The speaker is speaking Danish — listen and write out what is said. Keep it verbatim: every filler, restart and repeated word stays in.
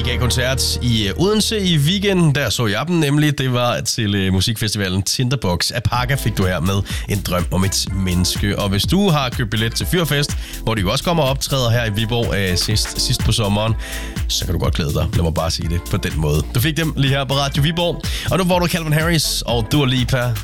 gav koncert i Odense i weekenden. Der så jeg dem nemlig. Det var til uh, musikfestivalen Tinderbox. Apaka fik du her med En drøm om et menneske. Og hvis du har købt billet til Fyrfest, hvor de jo også kommer og optræder her i Viborg uh, sidst, sidst på sommeren, så kan du godt glæde dig. Lad mig bare sige det på den måde. Du fik dem lige her på Radio Viborg. Og nu får du Calvin Harris og Dua Lipa.